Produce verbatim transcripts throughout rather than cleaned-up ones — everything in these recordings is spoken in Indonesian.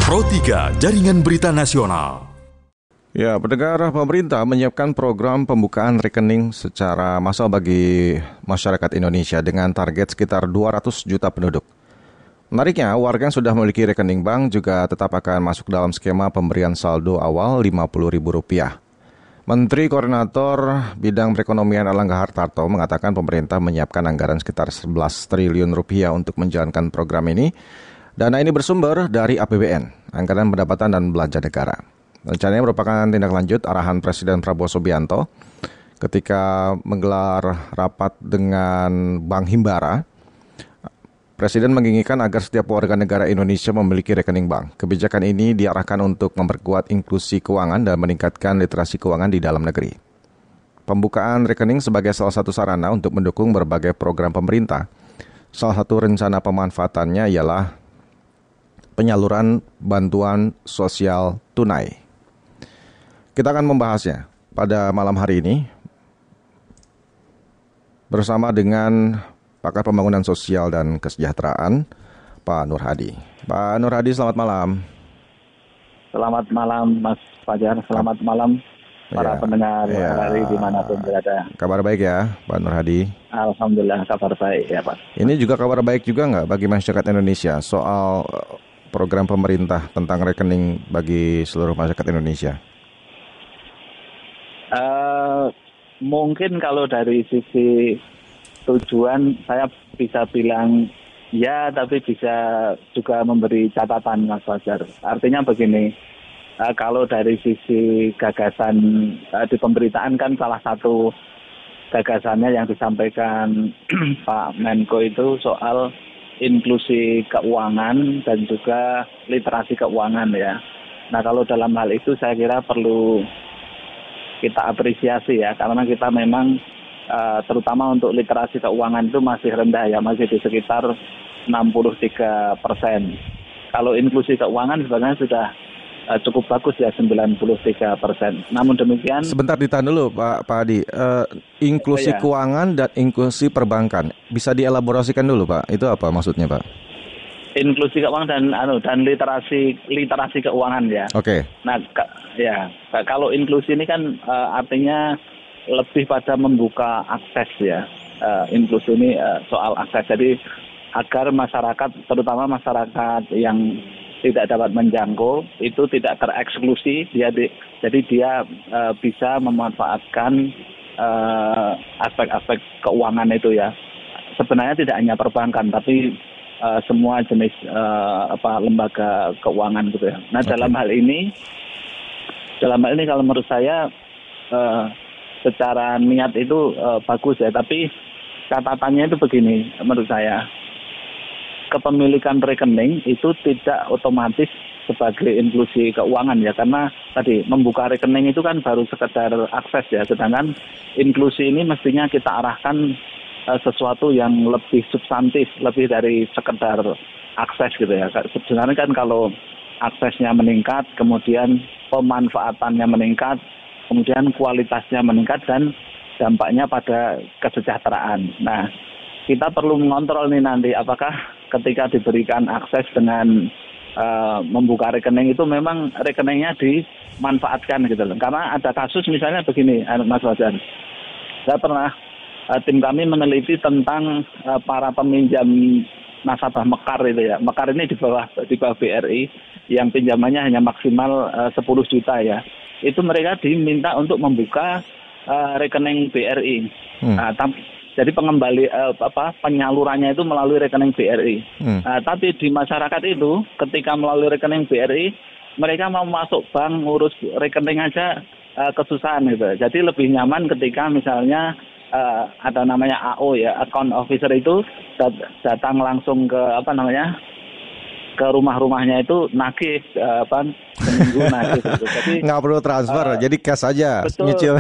Pro tiga, Jaringan Berita Nasional. Ya, pendengar, pemerintah menyiapkan program pembukaan rekening secara massal bagi masyarakat Indonesia dengan target sekitar dua ratus juta penduduk. Menariknya, warga yang sudah memiliki rekening bank juga tetap akan masuk dalam skema pemberian saldo awal lima puluh ribu rupiah. Menteri Koordinator Bidang Perekonomian Erlangga Hartarto mengatakan pemerintah menyiapkan anggaran sekitar sebelas triliun rupiah untuk menjalankan program ini. Dana ini bersumber dari A P B N, Anggaran Pendapatan dan Belanja Negara. Rencananya merupakan tindak lanjut arahan Presiden Prabowo Subianto ketika menggelar rapat dengan Bank Himbara. Presiden menginginkan agar setiap warga negara Indonesia memiliki rekening bank. Kebijakan ini diarahkan untuk memperkuat inklusi keuangan dan meningkatkan literasi keuangan di dalam negeri. Pembukaan rekening sebagai salah satu sarana untuk mendukung berbagai program pemerintah. Salah satu rencana pemanfaatannya ialah penyaluran bantuan sosial tunai. Kita akan membahasnya pada malam hari ini bersama dengan Pakar Pembangunan Sosial dan Kesejahteraan, Pak Nur Hadi. Pak Nur Hadi, selamat malam. Selamat malam, Mas Fajar. Selamat malam para ya, pendengar ya. Hari dimanapun berada. Kabar baik ya, Pak Nur Hadi? Alhamdulillah, kabar baik ya, Pak. Ini juga kabar baik juga nggak bagi masyarakat Indonesia soal program pemerintah tentang rekening bagi seluruh masyarakat Indonesia? Uh, mungkin kalau dari sisi tujuan saya bisa bilang ya, tapi bisa juga memberi catatan, Mas Fajar. Artinya begini, uh, kalau dari sisi gagasan uh, di pemberitaan kan salah satu gagasannya yang disampaikan Pak Menko itu soal inklusi keuangan dan juga literasi keuangan ya. Nah, kalau dalam hal itu saya kira perlu kita apresiasi ya, karena kita memang uh, terutama untuk literasi keuangan itu masih rendah ya, masih di sekitar enam puluh tiga persen. Kalau inklusi keuangan sebenarnya sudah uh, cukup bagus ya, sembilan puluh tiga persen. Namun demikian... Sebentar ditahan dulu Pak, Pak Hadi, uh, inklusi ya. Keuangan dan inklusi perbankan, bisa dielaborasikan dulu Pak, itu apa maksudnya Pak? Inklusi keuangan dan anu dan literasi literasi keuangan ya. Oke. Okay. Nah, ka, ya kalau inklusi ini kan uh, artinya lebih pada membuka akses ya. Uh, inklusi ini uh, soal akses. Jadi agar masyarakat, terutama masyarakat yang tidak dapat menjangkau itu tidak tereksklusi. Dia di, jadi dia uh, bisa memanfaatkan uh, aspek-aspek keuangan itu ya. Sebenarnya tidak hanya perbankan, tapi Uh, semua jenis uh, apa lembaga keuangan gitu ya. Nah, okay. dalam hal ini, dalam hal ini kalau menurut saya uh, secara niat itu uh, bagus ya. Tapi catatannya itu begini, menurut saya kepemilikan rekening itu tidak otomatis sebagai inklusi keuangan ya, karena tadi membuka rekening itu kan baru sekedar akses ya. Sedangkan inklusi ini mestinya kita arahkan sesuatu yang lebih substantif, lebih dari sekedar akses gitu ya. Sebenarnya kan kalau aksesnya meningkat, kemudian pemanfaatannya meningkat, kemudian kualitasnya meningkat dan dampaknya pada kesejahteraan. Nah, kita perlu mengontrol nih nanti apakah ketika diberikan akses dengan uh, membuka rekening itu memang rekeningnya dimanfaatkan gitu loh. Karena ada kasus misalnya begini, Mas Fajar. Saya pernah tim kami meneliti tentang uh, para peminjam nasabah Mekar itu ya. Mekar ini di bawah di bawah B R I yang pinjamannya hanya maksimal uh, sepuluh juta ya. Itu mereka diminta untuk membuka uh, rekening B R I. Hmm. Nah, tam- jadi pengembali uh, apa penyalurannya itu melalui rekening B R I. Hmm. Nah, tapi di masyarakat itu ketika melalui rekening B R I mereka mau masuk bank ngurus rekening aja uh, kesusahan gitu. Jadi lebih nyaman ketika misalnya Uh, ada namanya A O ya, account officer itu dat- datang langsung ke apa namanya ke rumah-rumahnya itu nagih uh, apa seminggu nagih gitu. Jadi nggak perlu transfer, uh, jadi cash aja, betul, nyicil.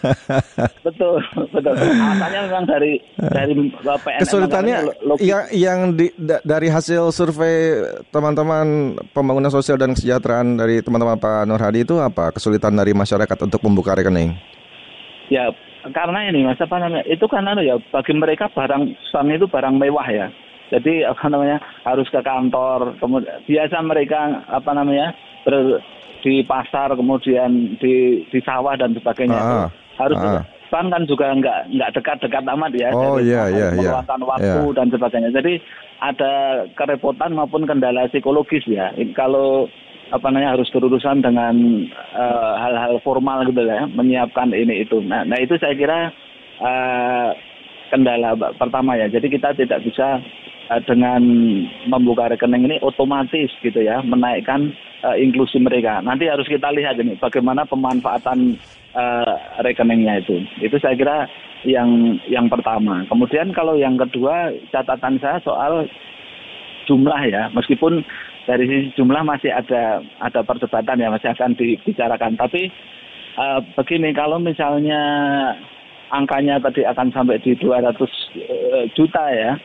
betul, betul. Alasannya memang dari dari P N M. Kesulitannya yang yang di, da, dari hasil survei teman-teman pembangunan sosial dan kesejahteraan dari teman-teman Pak Nur Hadi itu apa kesulitan dari masyarakat untuk membuka rekening? Ya, karena ini Mas apa namanya? Itu kan anu ya, bagi mereka barang bank itu barang mewah ya. Jadi apa namanya harus ke kantor, kemudian biasa mereka apa namanya ber, di pasar, kemudian di di sawah dan sebagainya Ah, itu harus ah. kan kan juga nggak nggak dekat-dekat amat ya, Oh, jadi iya, iya, iya. meluangkan waktu Iya. dan sebagainya. Jadi ada kerepotan maupun kendala psikologis ya. Ini kalau apa namanya harus berurusan dengan eh, hal-hal formal gitu ya, menyiapkan ini itu. Nah, nah itu saya kira eh, kendala pertama ya. Jadi kita tidak bisa uh, dengan membuka rekening ini otomatis gitu ya menaikkan uh, inklusi mereka. Nanti harus kita lihat ini bagaimana pemanfaatan uh, rekeningnya itu. Itu saya kira yang yang pertama. Kemudian kalau yang kedua catatan saya soal jumlah ya. Meskipun dari sisi jumlah masih ada ada perdebatan ya, masih akan dibicarakan. Tapi uh, begini, kalau misalnya angkanya tadi akan sampai di dua ratus juta ya,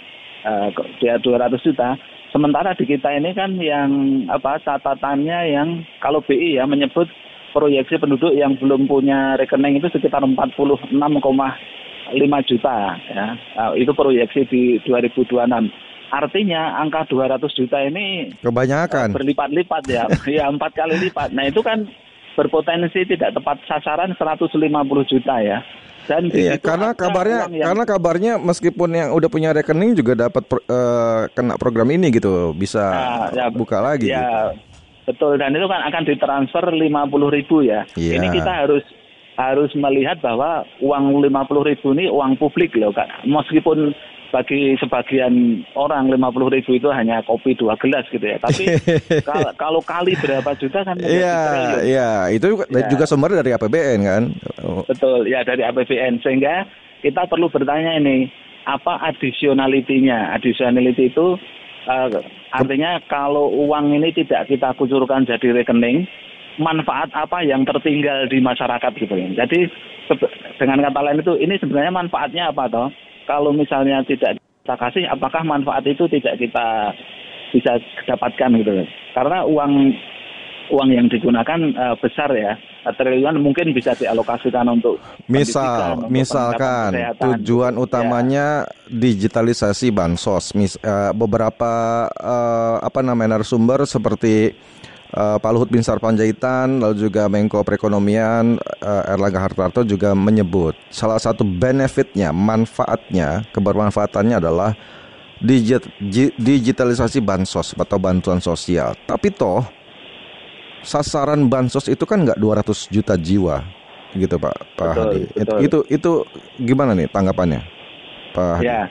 dia dua ratus juta. Sementara di kita ini kan yang apa catatannya yang kalau B I ya menyebut proyeksi penduduk yang belum punya rekening itu sekitar empat puluh enam koma lima juta ya. Itu proyeksi di dua ribu dua puluh enam. Artinya angka dua ratus juta ini kebanyakan berlipat-lipat ya, ya empat kali lipat. Nah itu kan berpotensi tidak tepat sasaran seratus lima puluh juta ya. Dan iya, karena kabarnya yang... karena kabarnya meskipun yang udah punya rekening juga dapat uh, kena program ini gitu, bisa nah, ya, buka lagi. Ya, gitu. Betul, dan itu kan akan ditransfer lima puluh ribu ya. Yeah. Ini kita harus harus melihat bahwa uang lima puluh ribu ini uang publik loh, Kak. Meskipun bagi sebagian orang lima puluh ribu itu hanya kopi dua gelas gitu ya. Tapi kalau, kalau kali berapa juta kan menjadi yeah, triliun. Iya, itu yeah. juga sumber dari A P B N kan. Oh. Betul, ya dari A P B N. Sehingga kita perlu bertanya ini, apa additionality-nya? Additionality itu uh, artinya kalau uang ini tidak kita kucurkan jadi rekening, manfaat apa yang tertinggal di masyarakat gitu ya. Jadi dengan kata lain itu, ini sebenarnya manfaatnya apa toh? Kalau misalnya tidak kita kasih, apakah manfaat itu tidak kita bisa dapatkan gitu? Karena uang uang yang digunakan uh, besar ya, triliunan mungkin bisa dialokasikan untuk misal, misalkan tujuan utamanya ya. Digitalisasi bansos. Mis, uh, beberapa uh, apa namanya narasumber seperti Uh, Pak Luhut Binsar Panjaitan, lalu juga Menko Perekonomian uh, Erlangga Hartarto juga menyebut salah satu benefitnya, manfaatnya, kebermanfaatannya adalah digit, digitalisasi bansos atau bantuan sosial. Tapi toh sasaran bansos itu kan nggak dua ratus juta jiwa, gitu Pak Pak betul, Hadi. Betul. Itu itu gimana nih tanggapannya, Pak Hadi? Ya,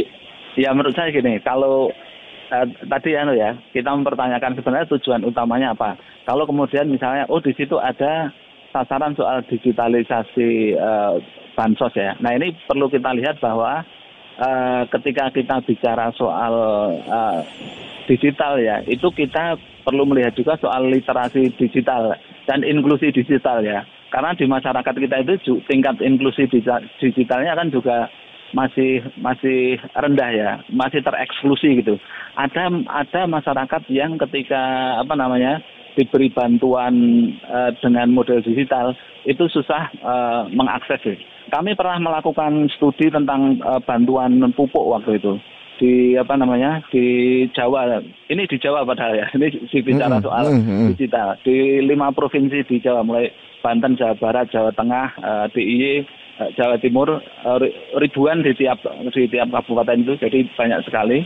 ya menurut saya gini, kalau Uh, tadi anu ya, kita mempertanyakan sebenarnya tujuan utamanya apa. Kalau kemudian misalnya, oh di situ ada sasaran soal digitalisasi uh, bansos ya. Nah ini perlu kita lihat bahwa uh, ketika kita bicara soal uh, digital ya, itu kita perlu melihat juga soal literasi digital dan inklusi digital ya. Karena di masyarakat kita itu tingkat inklusi digitalnya kan juga masih masih rendah ya, masih tereksklusi gitu. Ada ada masyarakat yang ketika apa namanya diberi bantuan uh, dengan model digital itu susah uh, mengakses. Ya. Kami pernah melakukan studi tentang uh, bantuan pupuk waktu itu di apa namanya di Jawa. Ini di Jawa padahal ya. Ini bicara soal mm-hmm. digital di lima provinsi di Jawa, mulai Banten, Jawa Barat, Jawa Tengah, uh, D I Y, Jawa Timur, ribuan di tiap di tiap kabupaten itu, jadi banyak sekali.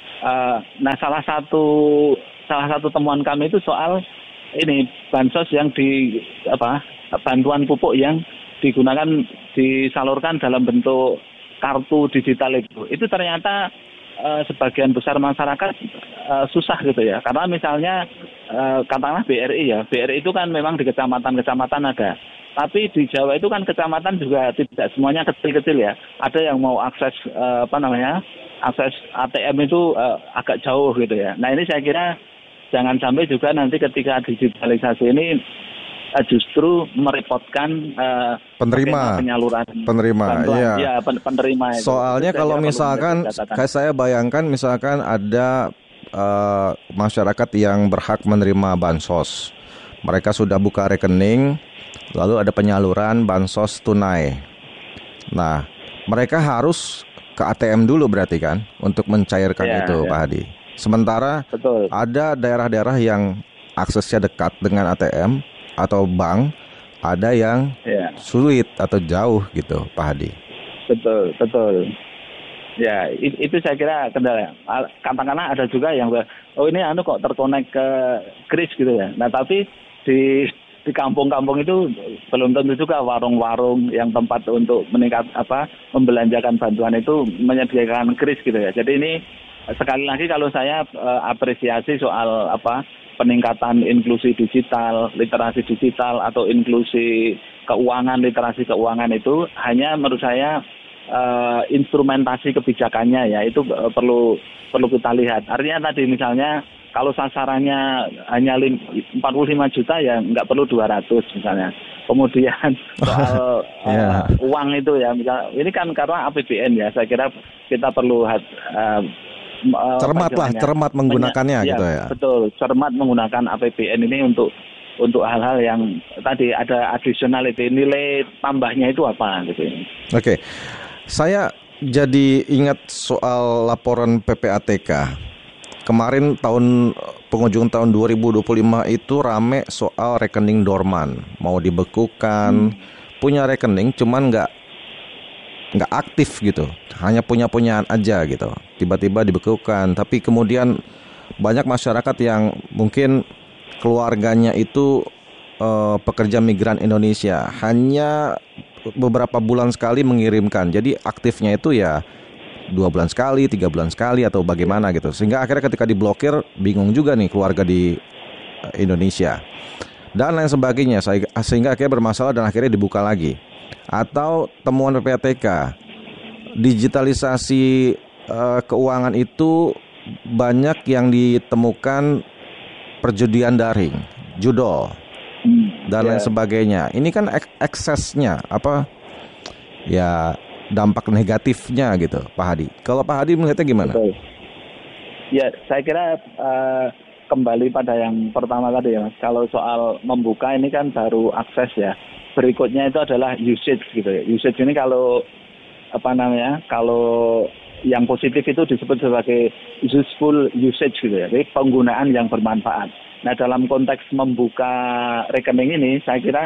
Uh, nah salah satu salah satu temuan kami itu soal ini bansos yang di apa bantuan pupuk yang digunakan disalurkan dalam bentuk kartu digital itu. Itu ternyata uh, sebagian besar masyarakat uh, susah gitu ya, karena misalnya uh, katakanlah B R I ya, B R I itu kan memang di kecamatan-kecamatan ada. Tapi di Jawa itu kan kecamatan juga tidak semuanya kecil-kecil ya. Ada yang mau akses uh, apa namanya akses A T M itu uh, agak jauh gitu ya. Nah ini saya kira jangan sampai juga nanti ketika digitalisasi ini uh, justru merepotkan uh, penerima penyaluran penerima bantuan. ya, ya pen- penerima itu. Soalnya itu kalau misalkan kayak saya bayangkan misalkan ada uh, masyarakat yang berhak menerima bansos, mereka sudah buka rekening, lalu ada penyaluran bansos tunai. Nah, mereka harus ke A T M dulu berarti kan untuk mencairkan Ya, itu, ya. Pak Hadi. Sementara Betul. ada daerah-daerah yang aksesnya dekat dengan A T M atau bank, ada yang Ya, sulit atau jauh gitu, Pak Hadi. betul, betul. Ya, i- itu saya kira kendala. Al- Katakanlah ada juga yang oh ini anu kok terkonek ke kris gitu ya. Nah, tapi di di kampung-kampung itu belum tentu juga warung-warung yang tempat untuk meningkat apa membelanjakan bantuan itu menyediakan kris gitu ya. Jadi ini sekali lagi kalau saya eh, apresiasi soal apa peningkatan inklusi digital, literasi digital atau inklusi keuangan, literasi keuangan itu hanya menurut saya eh, instrumentasi kebijakannya ya itu eh, perlu perlu kita lihat. Artinya tadi misalnya kalau sasarannya hanya lim- empat puluh lima juta ya nggak perlu dua ratus misalnya. Kemudian soal Ya. eh, uang itu ya, misal ini kan karena A P B N ya, saya kira kita perlu hat- eh, m- eh, Cermat apa lah, istilahnya, cermat menggunakannya menye- gitu ya. Betul, cermat menggunakan A P B N ini untuk untuk hal-hal yang tadi ada additionality, nilai tambahnya itu apa gitu. Oke, saya jadi ingat soal laporan P P A T K. Kemarin tahun penghujung tahun dua ribu dua puluh lima itu rame soal rekening dorman, mau dibekukan, hmm. punya rekening cuman nggak nggak aktif gitu, hanya punya-punyaan aja gitu, tiba-tiba dibekukan. Tapi kemudian banyak masyarakat yang mungkin keluarganya itu eh, pekerja migran Indonesia, hanya beberapa bulan sekali mengirimkan, jadi aktifnya itu ya dua bulan sekali, tiga bulan sekali atau bagaimana gitu. Sehingga akhirnya ketika diblokir bingung juga nih keluarga di Indonesia dan lain sebagainya. Sehingga akhirnya bermasalah dan akhirnya dibuka lagi. Atau temuan P P A T K, digitalisasi uh, keuangan itu banyak yang ditemukan perjudian daring, judol dan lain sebagainya. Ini kan ek- eksesnya apa ya, dampak negatifnya gitu, Pak Hadi. Kalau Pak Hadi melihatnya gimana? Betul. Ya, saya kira uh, kembali pada yang pertama tadi ya, Mas. Kalau soal membuka ini kan baru akses ya. Berikutnya itu adalah usage gitu ya. Usage ini kalau apa namanya? Kalau yang positif itu disebut sebagai useful usage gitu ya. Jadi penggunaan yang bermanfaat. Nah, dalam konteks membuka rekening ini saya kira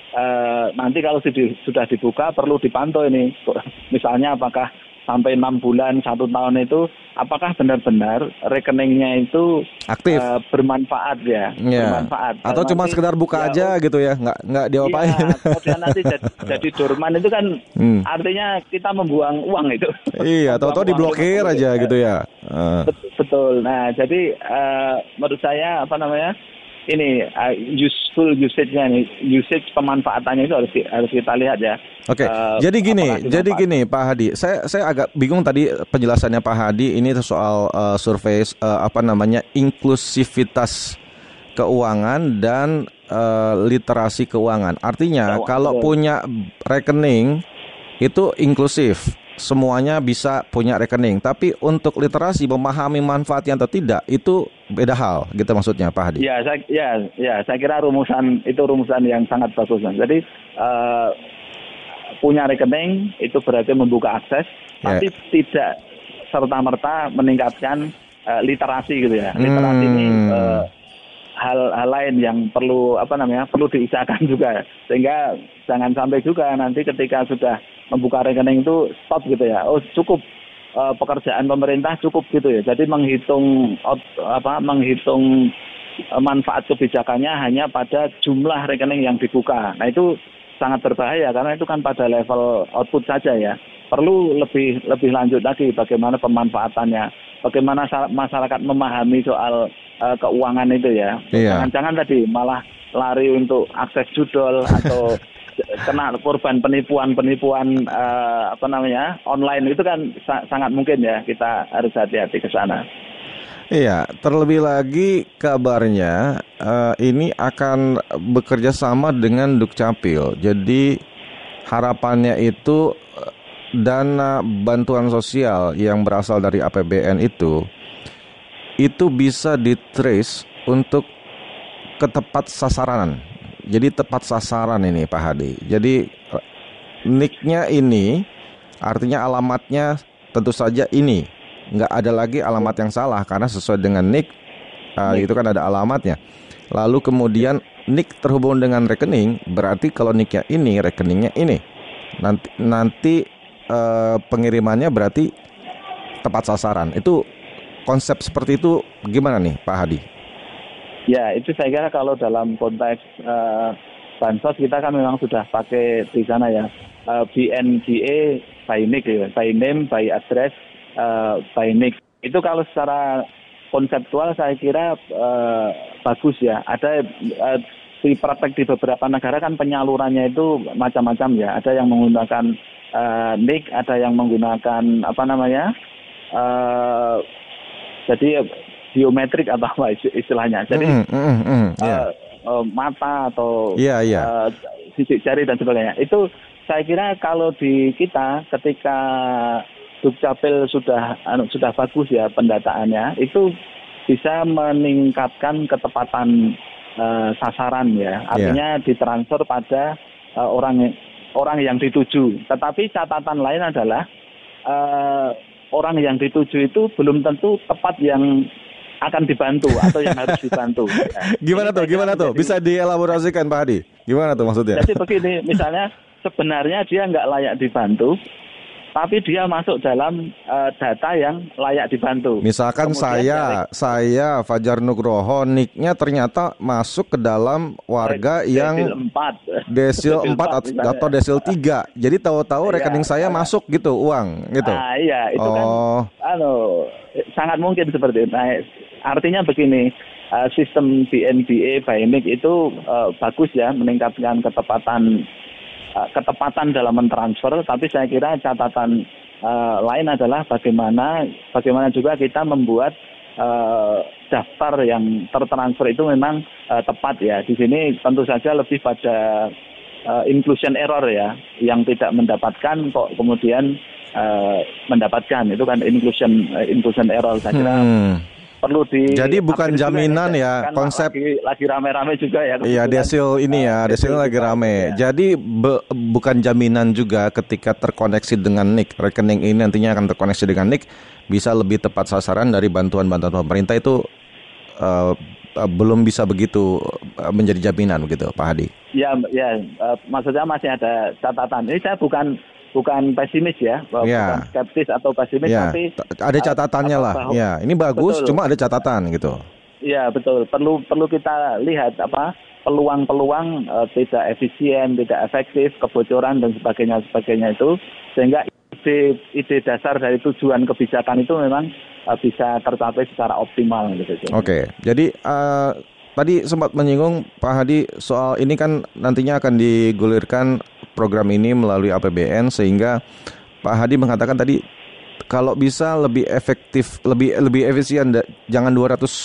Uh, nanti kalau sudah dibuka perlu dipantau ini, misalnya apakah sampai enam bulan satu tahun itu apakah benar-benar rekeningnya itu aktif, uh, bermanfaat ya, yeah. bermanfaat. Atau dan cuma nanti, sekedar buka ya, aja gitu ya, nggak nggak diapain. Iya, kemudian nanti jadi, jadi dorman itu kan hmm. artinya kita membuang uang itu. Iya, tahu-tahu diblokir aja gitu ya. Uh. Betul. Nah, jadi uh, menurut saya apa namanya? Ini uh, useful usage-nya nih, usage pemanfaatannya itu harus harus kita lihat ya. Oke, okay. uh, jadi gini, jadi gini Pak Hadi, saya saya agak bingung tadi penjelasannya Pak Hadi ini soal uh, survei uh, apa namanya inklusivitas keuangan dan uh, literasi keuangan. Artinya oh, kalau oh. punya rekening itu inklusif. Semuanya bisa punya rekening, tapi untuk literasi memahami manfaatnya atau tidak itu beda hal, gitu maksudnya Pak Hadi. Ya, saya, ya, ya, saya kira rumusan itu rumusan yang sangat bagus. Jadi uh, punya rekening itu berarti membuka akses, yeah. tapi tidak serta-merta meningkatkan uh, literasi gitu ya. Literasi hmm. ini uh, hal-hal lain yang perlu apa namanya perlu diusahakan juga, sehingga jangan sampai juga nanti ketika sudah membuka rekening itu stop gitu ya. Oh cukup uh, pekerjaan pemerintah cukup gitu ya. Jadi menghitung apa menghitung uh, manfaat kebijakannya hanya pada jumlah rekening yang dibuka. Nah itu sangat berbahaya karena itu kan pada level output saja ya. Perlu lebih lebih lanjut lagi bagaimana pemanfaatannya, bagaimana masyarakat memahami soal uh, keuangan itu ya. Iya. Jangan-jangan tadi malah lari untuk akses judol atau kena korban penipuan-penipuan uh, apa namanya online itu kan sa- sangat mungkin ya, kita harus hati-hati ke sana. Iya, terlebih lagi kabarnya uh, ini akan bekerja sama dengan Dukcapil. Jadi harapannya itu dana bantuan sosial yang berasal dari A P B N itu itu bisa di-trace untuk ke tepat sasaran. Jadi tepat sasaran ini Pak Hadi. Jadi nicknya ini artinya alamatnya tentu saja ini nggak ada lagi alamat yang salah karena sesuai dengan nik uh, itu kan ada alamatnya. Lalu kemudian nik terhubung dengan rekening, berarti kalau niknya ini, rekeningnya ini. Nanti nanti uh, pengirimannya berarti tepat sasaran. Itu konsep seperti itu gimana nih Pak Hadi? Ya, itu saya kira kalau dalam konteks uh, bansos kita kan memang sudah pakai di sana ya, uh, B N G A by nick ya, by name, by address, uh, by nick. Itu kalau secara konseptual saya kira uh, bagus ya. Ada uh, di praktek di beberapa negara kan penyalurannya itu macam-macam ya. Ada yang menggunakan uh, nick, ada yang menggunakan apa namanya, uh, jadi biometrik atau apa istilahnya. Jadi mm, mm, mm, yeah. uh, uh, mata atau yeah, yeah. Uh, sisik jari dan sebagainya. Itu saya kira kalau di kita ketika Dukcapil sudah anu, sudah bagus ya pendataannya, itu bisa meningkatkan ketepatan uh, sasaran ya. Artinya yeah. ditransfer pada uh, orang orang yang dituju. Tetapi catatan lain adalah uh, orang yang dituju itu belum tentu tepat yang akan dibantu atau yang harus dibantu. Gimana tuh? Gimana tuh? Bisa dielaborasikan Pak Hadi? Gimana tuh maksudnya? Jadi begini, misalnya sebenarnya dia nggak layak dibantu, tapi dia masuk dalam uh, data yang layak dibantu. Misalkan Kemudian saya, dari... saya Fajar Nugroho, nicknya ternyata masuk ke dalam warga desil yang empat. desil empat atau, atau desil tiga. Jadi tahu-tahu rekening ya, saya ya. masuk gitu uang, gitu. Nah, iya, itu oh. kan, anu, sangat mungkin seperti itu. Nah, artinya begini, uh, sistem B N B A by nick itu uh, bagus ya, meningkatkan ketepatan. ketepatan dalam mentransfer, tapi saya kira catatan uh, lain adalah bagaimana bagaimana juga kita membuat uh, daftar yang tertransfer itu memang uh, tepat ya. Di sini tentu saja lebih pada uh, inclusion error ya, yang tidak mendapatkan kok kemudian uh, mendapatkan, itu kan inclusion uh, inclusion error saya kira. Hmm. Perlu di Jadi bukan jaminan ya, kan konsep lagi, lagi rame-rame juga ya. Iya, desil ini ya, desil lagi rame. Ya. Jadi be, bukan jaminan juga ketika terkoneksi dengan nik, rekening ini nantinya akan terkoneksi dengan nik bisa lebih tepat sasaran dari bantuan-bantuan pemerintah itu uh, uh, belum bisa begitu uh, menjadi jaminan begitu, Pak Hadi. Ya, ya, uh, maksudnya masih ada catatan. Ini saya bukan bukan pesimis ya, ya. bukan skeptis atau pesimis, ya. tapi ada catatannya uh, lah. Bahwa, ya, ini bagus, betul. Cuma ada catatan gitu. Iya betul. Perlu perlu kita lihat apa peluang-peluang uh, tidak efisien, tidak efektif, kebocoran dan sebagainya sebagainya itu, sehingga ide ide dasar dari tujuan kebijakan itu memang uh, bisa tercapai secara optimal gitu. Oke, okay. Jadi uh, tadi sempat menyinggung Pak Hadi soal ini kan nantinya akan digulirkan program ini melalui A P B N, sehingga Pak Hadi mengatakan tadi kalau bisa lebih efektif, lebih lebih efisien, jangan dua ratus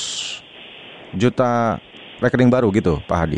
juta rekening baru gitu, Pak Hadi.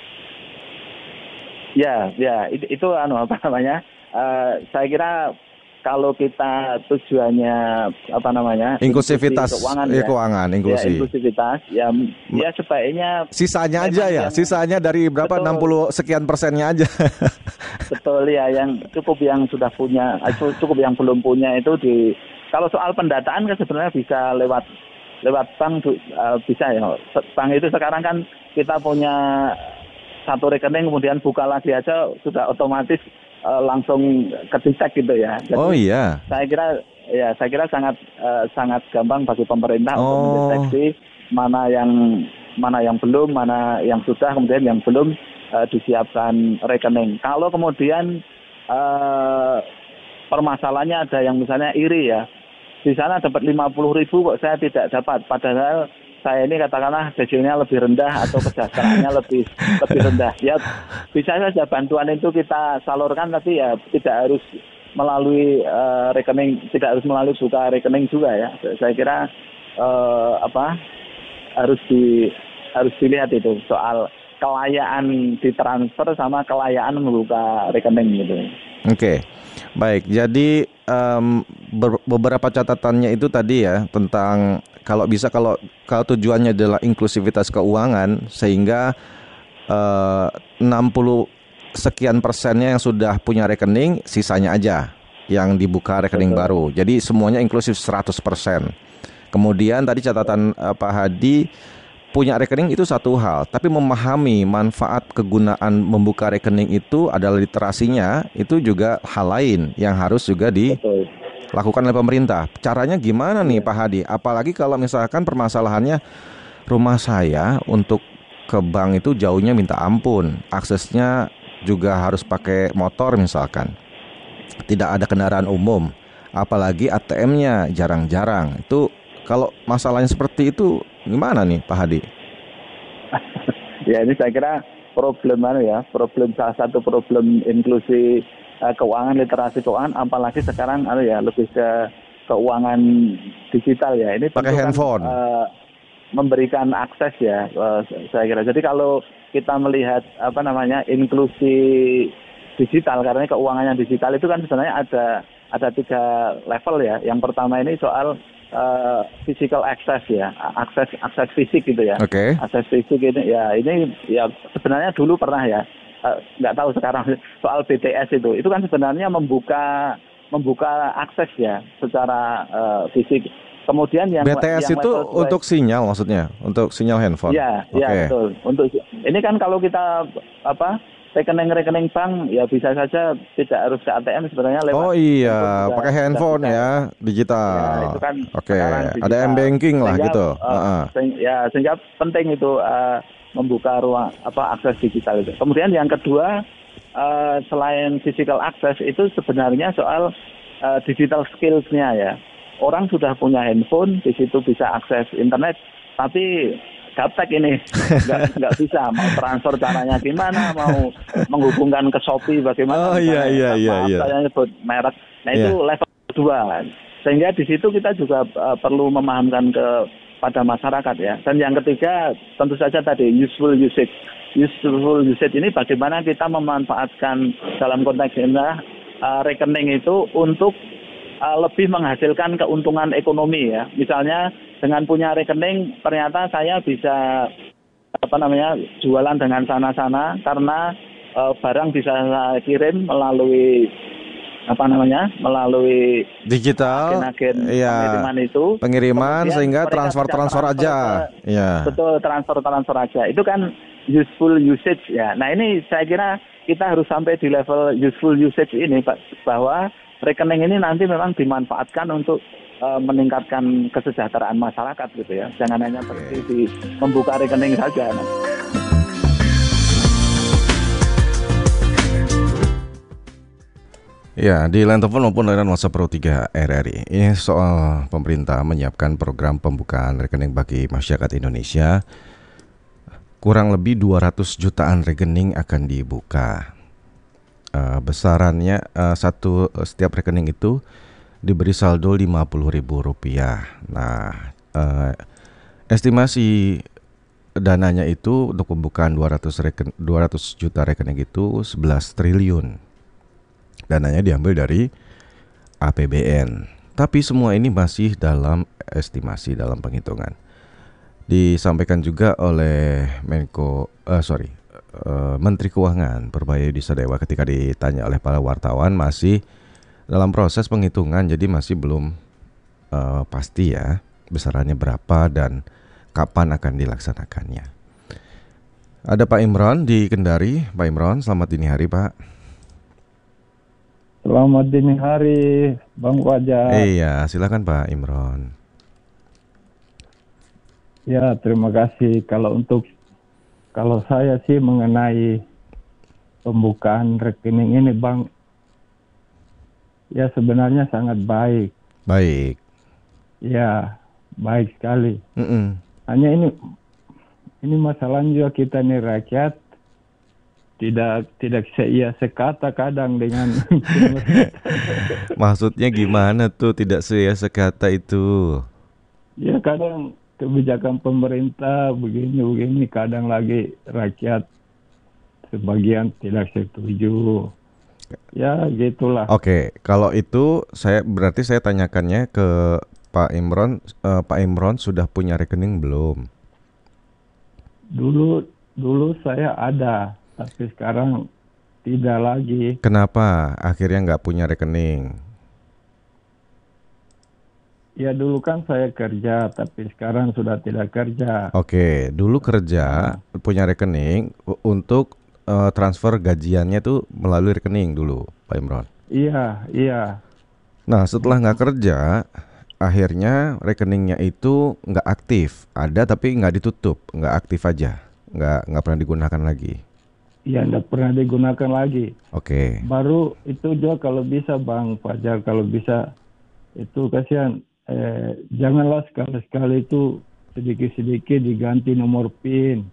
Ya, ya itu, itu anu apa namanya? Uh, saya kira kalau kita tujuannya apa namanya? Inklusivitas keuangan, ya, keuangan inklusi. Ya, inklusivitas, ya, ya sebaiknya. Sisanya aja ya, yang, sisanya dari berapa? Betul, enam puluh sekian persennya aja. Betul ya, yang cukup yang sudah punya, cukup yang belum punya itu di. Kalau soal pendataan kan sebenarnya bisa lewat lewat bank uh, bisa ya. Bank itu sekarang kan kita punya satu rekening kemudian buka lagi aja sudah otomatis uh, langsung kedetek gitu ya. Jadi, oh iya. Saya kira ya saya kira sangat uh, sangat gampang bagi pemerintah oh. untuk mendeteksi mana yang mana yang belum, mana yang sudah, kemudian yang belum uh, disiapkan rekening. Kalau kemudian uh, permasalahannya ada yang misalnya iri ya, di sana dapat lima puluh ribu kok saya tidak dapat, padahal saya ini katakanlah desilnya lebih rendah atau kejahteraannya lebih lebih rendah. Ya bisa saja bantuan itu kita salurkan, tapi ya tidak harus melalui uh, rekening, tidak harus melalui buka rekening juga ya. Saya kira uh, apa harus di harus dilihat itu soal kelayaan ditransfer sama kelayaan membuka rekening gitu. Oke, baik. Jadi um, ber- beberapa catatannya itu tadi ya tentang kalau bisa kalau kalau tujuannya adalah inklusivitas keuangan, sehingga uh, enam puluh sekian persennya yang sudah punya rekening, sisanya aja yang dibuka rekening Betul. baru. Jadi semuanya inklusif seratus persen. Kemudian tadi catatan uh, Pak Hadi, punya rekening itu satu hal, tapi memahami manfaat kegunaan membuka rekening itu adalah literasinya, itu juga hal lain yang harus juga Betul. dilakukan oleh pemerintah. Caranya gimana nih Pak Hadi? Apalagi kalau misalkan permasalahannya rumah saya untuk ke bank itu jauhnya minta ampun, aksesnya juga harus pakai motor misalkan, tidak ada kendaraan umum, apalagi A T M-nya jarang-jarang. Itu kalau masalahnya seperti itu gimana nih Pak Hadi? Ya ini saya kira problem anu ya, problem salah satu problem inklusi uh, keuangan, literasi keuangan, apalagi sekarang anu ya lebih ke keuangan digital ya. Ini Pakai tentu kan, handphone. uh, memberikan akses ya, uh, saya kira. Jadi kalau kita melihat apa namanya inklusi digital, karena keuangan yang digital itu kan sebenarnya ada ada tiga level ya. Yang pertama ini soal uh, physical access ya, akses akses fisik gitu ya. Oke. Akses fisik ini ya ini ya sebenarnya dulu pernah ya, uh, nggak tahu sekarang soal B T S itu, itu kan sebenarnya membuka membuka akses ya secara uh, fisik. Kemudian yang B T S yang itu level dua, untuk sinyal maksudnya, untuk sinyal handphone. ya, Oke. ya betul. Untuk ini kan kalau kita apa rekening-rekening bank ya bisa saja tidak harus ke A T M sebenarnya lewat. Oh iya, juga, pakai handphone juga ya, digital. Ya, itu kan Oke, sekarang digital. ada m-banking lah Sehingga, gitu. uh, Uh-uh. sehing- ya sehingga penting itu uh, membuka ruang apa akses digital itu. Kemudian yang kedua, uh, selain physical access itu sebenarnya soal uh, digital skills-nya ya. Orang sudah punya handphone, di situ bisa akses internet, tapi gaptek ini nggak nggak bisa mau transfer caranya gimana, mau menghubungkan ke Shopee bagaimana. Oh iya iya iya maaf, iya. saya nyebut merek. Nah itu Iya. level kedua kan. Sehingga di situ kita juga uh, perlu memahamkan ke pada masyarakat ya. Dan yang ketiga tentu saja tadi useful usage. Useful usage ini bagaimana kita memanfaatkan dalam konteks ini uh, rekening itu untuk uh, lebih menghasilkan keuntungan ekonomi ya. Misalnya dengan punya rekening ternyata saya bisa apa namanya jualan dengan sana-sana karena uh, barang bisa saya kirim melalui apa namanya melalui Digital, agen-agen iya, pengiriman itu, pengiriman kemudian sehingga mereka transfer-transfer bisa aja. ke- Iya. Betul, transfer-transfer aja. Itu kan useful usage ya. Nah ini saya kira kita harus sampai di level useful usage ini Pak, bahwa rekening ini nanti memang dimanfaatkan untuk uh, meningkatkan kesejahteraan masyarakat gitu ya. Jangan hanya berhenti di membuka rekening saja. Nah. Ya, di line telepon maupun layanan WhatsApp Pro tiga R R I. Ini soal pemerintah menyiapkan program pembukaan rekening bagi masyarakat Indonesia. Kurang lebih dua ratus jutaan rekening akan dibuka. Uh, besarannya uh, satu uh, setiap rekening itu diberi saldo lima puluh ribu rupiah. Nah, uh, estimasi dananya itu untuk pembukaan dua ratus, reken, dua ratus juta rekening itu sebelas triliun. Dananya diambil dari A P B N. Tapi semua ini masih dalam estimasi, dalam penghitungan. Disampaikan juga oleh Menko, uh, sorry, uh, Menteri Keuangan Perbayadi Sadewa ketika ditanya oleh para wartawan, masih dalam proses penghitungan, jadi masih belum uh, pasti ya besarannya berapa dan kapan akan dilaksanakannya. Ada Pak Imron di Kendari. Pak Imron, selamat dini hari Pak. Selamat dini hari, Bang Wajah. Iya, silakan Pak Imron. Ya, terima kasih. Kalau untuk kalau saya sih mengenai pembukaan rekening ini, Bang, ya sebenarnya sangat baik. Baik. Ya, baik sekali. Mm-mm. Hanya ini ini masalahnya juga kita nih rakyat tidak tidak seia sekata kadang dengan Maksudnya gimana tuh tidak seya sekata itu? ya kadang kebijakan pemerintah begini-begini, kadang lagi rakyat sebagian tidak setuju. Ya gitulah. Oke, kalau itu saya berarti saya tanyakannya ke Pak Imron. Eh, Pak Imron sudah punya rekening belum? Dulu dulu saya ada, tapi sekarang tidak lagi. Kenapa akhirnya nggak punya rekening? ya dulu kan saya kerja, tapi sekarang sudah tidak kerja. Oke, dulu kerja punya rekening u- untuk eh, transfer gajiannya tuh melalui rekening dulu, Pak Imron. Iya, iya, Nah, setelah nggak kerja, akhirnya rekeningnya itu nggak aktif, ada tapi nggak ditutup, nggak aktif aja, nggak nggak pernah digunakan lagi. iya tidak pernah digunakan lagi. Oke, Baru itu juga kalau bisa Bang Fajar, kalau bisa itu kasihan. Eh, janganlah sekali-sekali itu sedikit-sedikit diganti nomor PIN.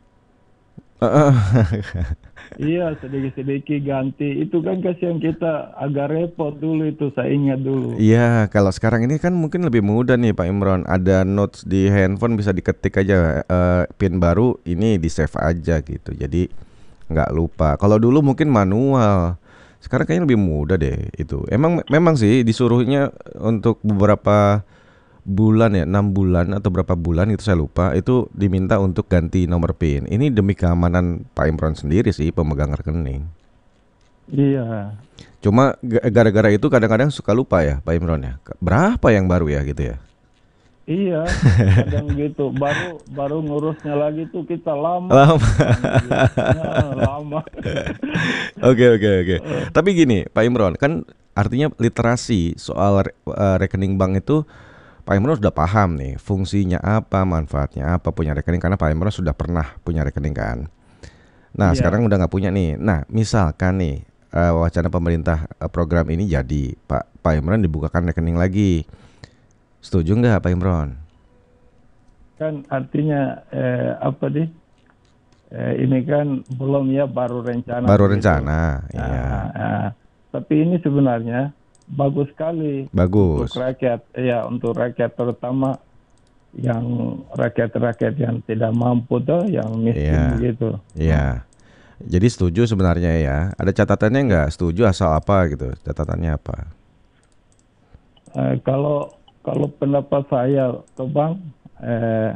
Iya, sedikit-sedikit ganti. Itu kan kasihan kita agak repot dulu itu, saya ingat dulu. Iya, kalau sekarang ini kan mungkin lebih mudah nih Pak Imron. Ada notes di handphone bisa diketik aja eh, PIN baru ini di save aja gitu. Jadi nggak lupa. Kalau dulu mungkin manual. Sekarang kayaknya lebih mudah deh itu. Emang memang sih disuruhnya untuk beberapa bulan ya, enam bulan atau berapa bulan itu saya lupa. Itu diminta untuk ganti nomor PIN. Ini demi keamanan Pak Imron sendiri sih pemegang rekening. Iya, Cuma ga- gara-gara itu kadang-kadang suka lupa ya Pak Imron ya. Berapa yang baru ya gitu ya. iya, kadang gitu. Baru baru ngurusnya lagi tuh kita lama. Lama. Ya, lama. Oke oke oke. Tapi gini Pak Imron, kan artinya literasi soal re- eh, rekening bank itu Pak Imron sudah paham nih fungsinya apa, manfaatnya apa punya rekening karena Pak Imron sudah pernah punya rekening kan. Nah, Iya. sekarang udah nggak punya nih. Nah, misalkan nih eh, wacana pemerintah eh, program ini jadi Pak Pak Imron dibukakan rekening lagi. Setuju nggak Pak Imron? Kan artinya eh, apa nih? Eh, ini kan belum ya, baru rencana. Baru begitu. rencana, Nah, iya. nah, tapi ini sebenarnya bagus sekali Bagus. untuk rakyat, ya untuk rakyat terutama yang rakyat-rakyat yang tidak mampu tuh, yang miskin Iya. begitu. Iya. Jadi setuju sebenarnya ya. Ada catatannya nggak? Setuju asal apa gitu? Catatannya apa? Eh, kalau kalau pendapat saya tuh Bang, eh,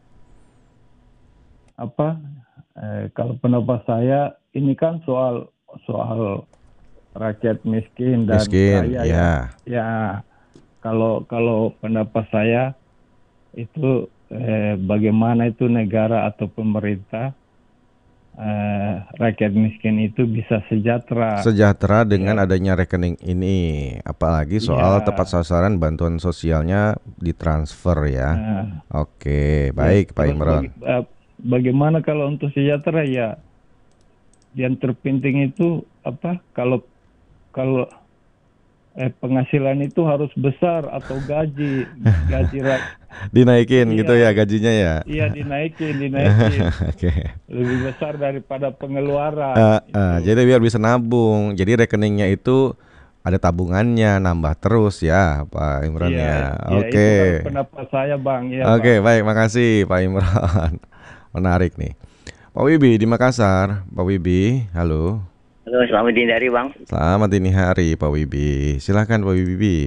apa? Eh, kalau pendapat saya ini kan soal soal rakyat miskin dan Miskin, kaya ya. ya. Ya, kalau kalau pendapat saya itu eh, bagaimana itu negara atau pemerintah eh, rakyat miskin itu bisa sejahtera. Sejahtera dengan adanya rekening ini. Apalagi soal Iya. tepat sasaran bantuan sosialnya ditransfer ya. Nah, Oke, baik Pak terus Imron. baga- eh, bagaimana kalau untuk sejahtera ya? Yang terpenting itu apa? Kalau kalau eh, penghasilan itu harus besar atau gaji gaji rak- Dinaikin Iya. gitu ya gajinya ya. iya dinaikin dinaikin Oke. lebih besar daripada pengeluaran. Eh, Itu. eh, jadi biar bisa nabung. Jadi rekeningnya itu ada tabungannya nambah terus ya Pak Imron Iya, ya. iya, Oke. itu kan pendapat saya Bang. Ya, Oke, Bang. baik, makasih Pak Imron. Menarik nih. Pak Wibi di Makassar. Pak Wibi, halo. Halo, selamat dini hari Bang. Selamat dini hari Pak Wibi. Silakan Pak Wibi.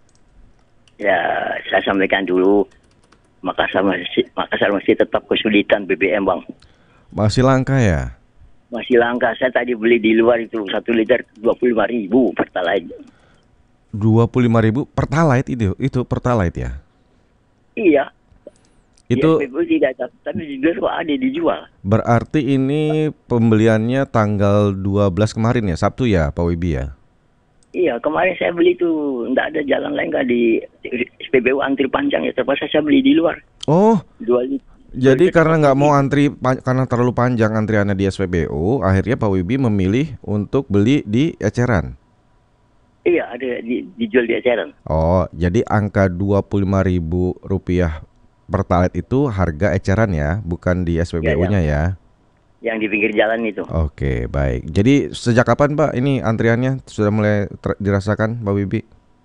Ya, saya sampaikan dulu Makassar masih Makassar masih tetap kesulitan B B M Bang. Masih langka ya? Masih langka. Saya tadi beli di luar itu satu liter dua puluh lima ribu pertalite. dua puluh lima ribu pertalite itu, itu pertalite ya? Iya. Itu Di S P B U tidak, tapi di luar kok ada dijual. berarti ini pembeliannya tanggal dua belas kemarin ya, Sabtu ya Pak Wibi ya? Iya, kemarin saya beli itu enggak ada jalan lain nggak di S P B U antri panjang ya, terpaksa saya beli di luar. Oh, Dua liter. jadi karena nggak mau antri pa- karena terlalu panjang antriannya di S P B U, akhirnya Pak Wibi memilih untuk beli di eceran. Iya, ada di, dijual di eceran. Oh, jadi angka dua puluh lima ribu rupiah pertalite itu harga eceran ya, bukan di S P B U-nya ya? Yang di pinggir jalan itu. Oke, baik. Jadi sejak kapan Pak ini antriannya sudah mulai ter- dirasakan Pak Wibi?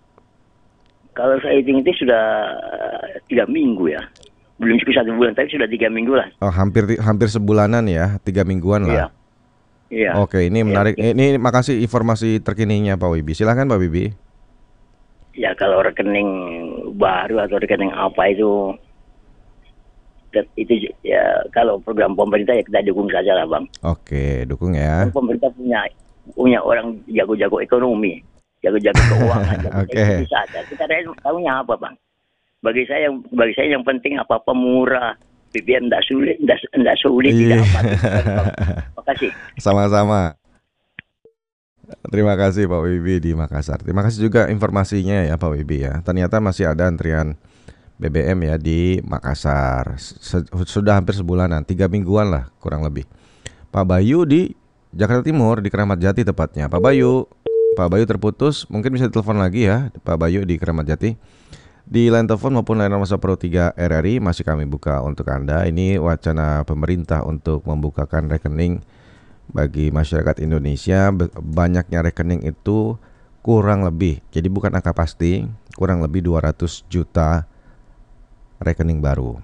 Kalau saya hitung itu sudah eh, tiga minggu ya. Belum cukup satu bulan, tapi sudah tiga minggu lah. Oh, hampir hampir sebulanan ya, tiga mingguan Iya. lah. Iya. Oke, ini Iya, menarik. iya. Ini makasih informasi terkininya Pak Wibi. Silakan Pak Wibi. Ya kalau rekening baru atau rekening apa itu, tet- itu ya kalau program pemerintah ya kita dukung saja lah Bang. Oke, dukung ya. Kan pemerintah punya punya orang jago-jago ekonomi, jago-jago keuangan, jago Oke. bisa ada. Kita tahunya apa Bang? Bagi saya yang bagi saya yang penting apa-apa murah. B B M enggak sulit, enggak enggak sulit tidak apa. Terima kasih. Sama-sama. Terima kasih Pak Wibi di Makassar. Terima kasih juga informasinya ya Pak Wibi ya. Ternyata masih ada antrian B B M ya di Makassar. Sudah hampir sebulanan, tiga mingguan lah kurang lebih. Pak Bayu di Jakarta Timur di Keramat Jati tepatnya. Pak Bayu, Pak Bayu terputus, mungkin bisa telepon lagi ya Pak Bayu di Keramat Jati. Di line telepon maupun layanan WhatsApp Pro tiga R R I masih kami buka untuk Anda. Ini wacana pemerintah untuk membukakan rekening bagi masyarakat Indonesia. Banyaknya rekening itu kurang lebih, jadi bukan angka pasti, kurang lebih dua ratus juta rekening baru.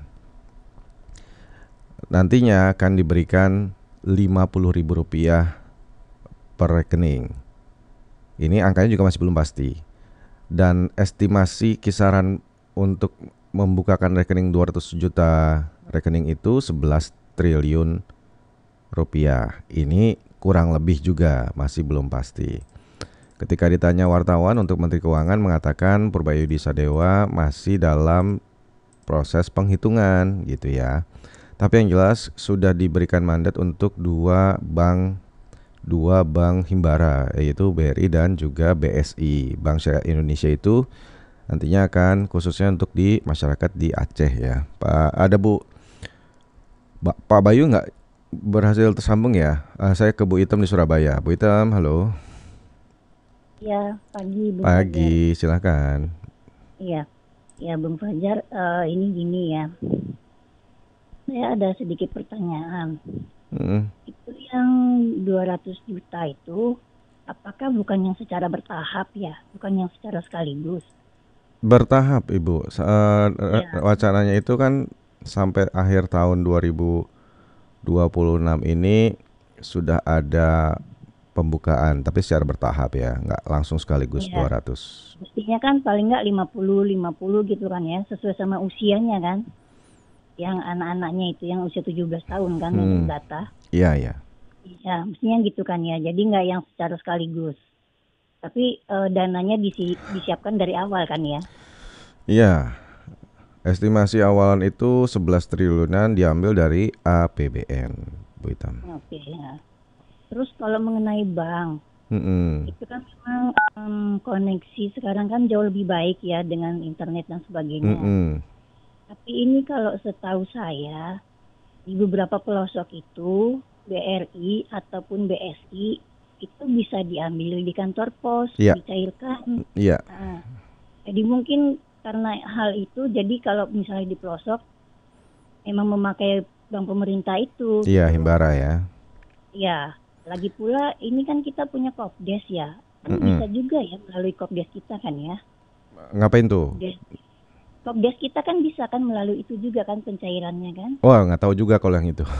Nantinya akan diberikan lima puluh ribu rupiah per rekening. Ini angkanya juga masih belum pasti. Dan estimasi kisaran untuk membukakan rekening dua ratus juta rekening itu sebelas triliun rupiah. Ini kurang lebih juga masih belum pasti. Ketika ditanya wartawan, untuk Menteri Keuangan mengatakan Purbayudi Sadewa masih dalam proses penghitungan gitu ya. Tapi yang jelas sudah diberikan mandat untuk dua bank dua bank himbara, yaitu B R I dan juga B S I. Bank Syariah Indonesia itu nantinya akan khususnya untuk di masyarakat di Aceh ya. Pak ada Bu ba, Pak Bayu nggak berhasil tersambung ya? Uh, saya ke Bu Item di Surabaya. Bu Item, halo. Ya, pagi Bu Pagi, Fajar. silakan. Iya, ya Bung Fajar, uh, ini gini ya. Saya ada sedikit pertanyaan. Hmm. Itu yang dua ratus juta itu, apakah bukan yang secara bertahap ya? Bukan yang secara sekaligus? Bertahap Ibu. Uh, ya. Wacananya itu kan sampai akhir tahun dua ribu dua puluh enam ini sudah ada pembukaan, tapi secara bertahap ya, nggak langsung sekaligus ya. dua ratus. Mestinya kan paling nggak lima puluh lima puluh gitu kan ya, sesuai sama usianya kan. Yang anak-anaknya itu yang usia tujuh belas tahun kan, hmm. yang data. Iya, iya. Ya, mestinya gitu kan ya. Jadi nggak yang secara sekaligus. Tapi uh, dananya disi- disiapkan dari awal kan ya. Iya. Estimasi awalan itu sebelas triliunan diambil dari A P B N, Bu Itam. Oke ya. Terus kalau mengenai bank, mm-hmm. itu kan memang um, koneksi sekarang kan jauh lebih baik ya dengan internet dan sebagainya. Mm-hmm. Tapi ini kalau setahu saya di beberapa pelosok itu B R I ataupun B S I itu bisa diambil di kantor pos, yeah. dicairkan. Iya. Yeah. Nah, jadi mungkin karena hal itu, jadi kalau misalnya di pelosok memang memakai bank pemerintah itu. Iya, yeah, himbara ya. Iya. Lagi pula ini kan kita punya Kopdes ya. Kan mm-hmm. bisa juga ya melalui Kopdes kita kan ya. Ngapain tuh? Kopdes. Kopdes kita kan bisa kan melalui itu juga kan pencairannya kan? Wah, nggak tahu juga kalau yang itu.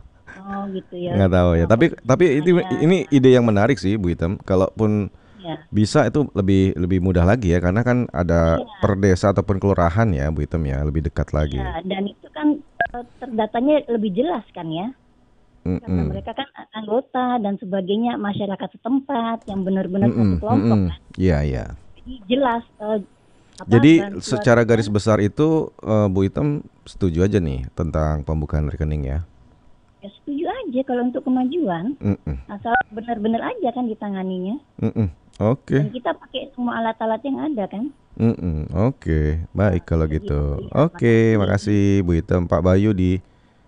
Oh gitu ya. Nggak tahu ya. Tapi tapi ini ini ide yang menarik sih Bu Item. Kalaupun ya. bisa itu lebih lebih mudah lagi ya, karena kan ada ya. per desa ataupun kelurahan ya Bu Item ya, lebih dekat lagi. Ya, dan itu kan terdatanya lebih jelas kan ya. Mm-mm. Karena mereka kan anggota dan sebagainya, masyarakat setempat yang benar-benar Mm-mm. satu kelompok Mm-mm. kan. Iya iya. Jadi jelas. Uh, Apa, Jadi secara garis besar itu uh, Bu Item setuju aja nih tentang pembukaan rekening ya? Ya setuju aja kalau untuk kemajuan. Mm-mm. Asal benar-benar aja kan ditanganinya. Mm-mm. Oke. Okay. Dan kita pakai semua alat-alat yang ada kan. Mm-mm. Oke, okay. Baik nah, kalau gitu. Oke, okay. Makasih Bu Item. Pak Bayu di